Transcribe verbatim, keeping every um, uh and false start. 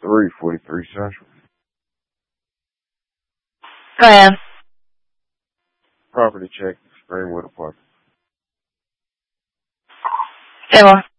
three forty-three Central. Go ahead. Property check, Springwood Apartment. Say more.